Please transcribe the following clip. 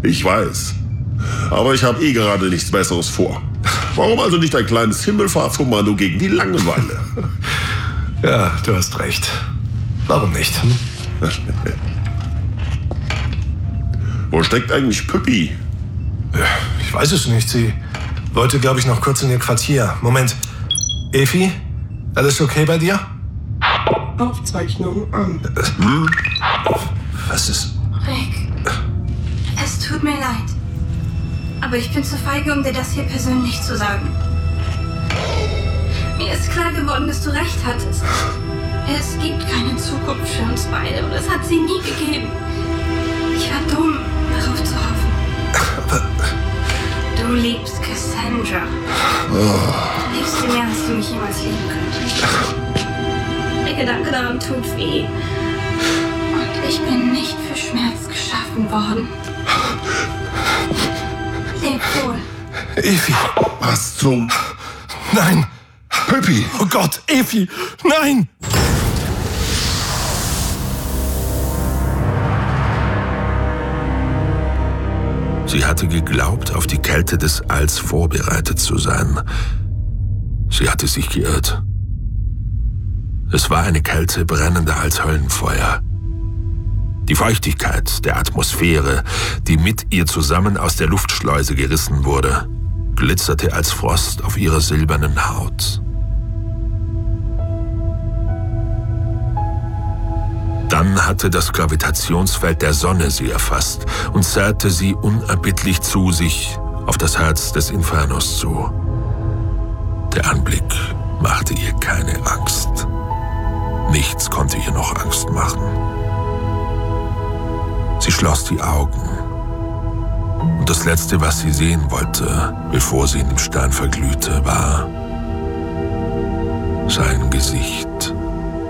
Ich weiß. Aber ich habe gerade nichts Besseres vor. Warum also nicht ein kleines Himmelfahrtskommando gegen die Langeweile? Ja, du hast recht. Warum nicht? Wo steckt eigentlich Püppi? Ich weiß es nicht. Sie wollte, glaube ich, noch kurz in ihr Quartier. Moment. Efi, alles okay bei dir? Aufzeichnung an. Was ist... Rick, es tut mir leid. Aber ich bin zu feige, um dir das hier persönlich zu sagen. Mir ist klar geworden, dass du recht hattest. Es gibt keine Zukunft für uns beide und es hat sie nie gegeben. Ich war dumm, darauf zu hoffen. Aber... Du liebst Cassandra. Du liebst sie mehr, als du mich jemals lieben könntest. Der Gedanke daran tut weh. Und ich bin nicht für Schmerz geschaffen worden. Leb wohl. Efi. Was zum... Nein. Püppi! Oh Gott, Efi. Nein. Sie hatte geglaubt, auf die Kälte des Alls vorbereitet zu sein. Sie hatte sich geirrt. Es war eine Kälte brennender als Höllenfeuer. Die Feuchtigkeit der Atmosphäre, die mit ihr zusammen aus der Luftschleuse gerissen wurde, glitzerte als Frost auf ihrer silbernen Haut. Dann hatte das Gravitationsfeld der Sonne sie erfasst und zerrte sie unerbittlich zu sich auf das Herz des Infernos zu. Der Anblick machte ihr keine Angst. Nichts konnte ihr noch Angst machen. Sie schloss die Augen. Und das Letzte, was sie sehen wollte, bevor sie in dem Stern verglühte, war sein Gesicht.